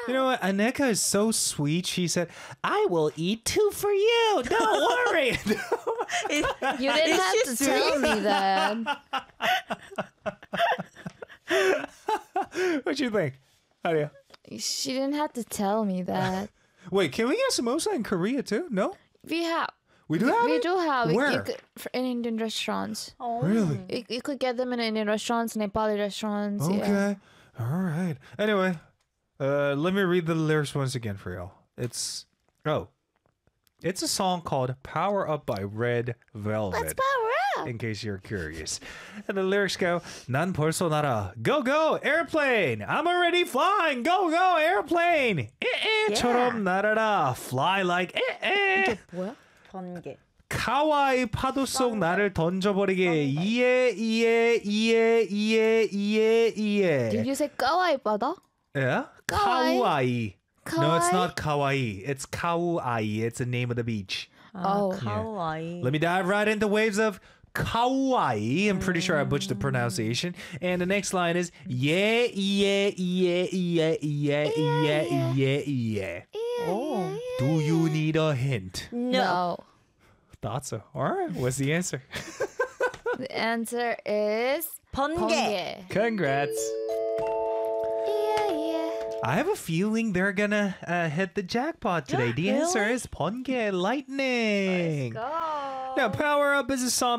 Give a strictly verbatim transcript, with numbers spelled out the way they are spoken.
You know what? Aneka is so sweet. She said, "I will eat two for you. Don't worry." You didn't have to tell me that. What you think? How do you? She didn't have to tell me that. Wait, can we get samosa in Korea too? No, We have. we do have We it? do have. Where? You could, for- in Indian restaurants. Really? You, you could get them in Indian restaurants, Nepali restaurants. Yeah. Okay. All right. Anyway, uh, let me read the lyrics once again for y'all. It's oh, it's a song called "Power Up" by Red Velvet. Let's power up. In case you're curious. And the lyrics go, 난 벌써 날아. Go, go, airplane. I'm already flying. Go, go, airplane. 에에처럼 날아라. Fly like 에에. 뭐야? 번개. 카와이 파도 속 나를 던져버리게. 이에, 이에, 이에, 이에, 이에, 이에. Did you say kawaii pada? Yeah? Kawaii? Kawaii. No, it's Kawaii? not kawaii. It's kauai. It's the name of the beach. Oh. 카와이. Let me dive right into waves of kawaii. I'm pretty sure I butchered the pronunciation. And the next line is yeah, yeah, yeah, yeah, yeah, yeah, yeah, yeah. Oh. Do you need a hint? No. Thought so. All right. What's the answer? The answer is 번개. 번개. Congrats. Yeah, yeah. I have a feeling they're gonna uh, hit the jackpot today. The answer Really? is 번개 lightning. Go. Now, Power Up is a song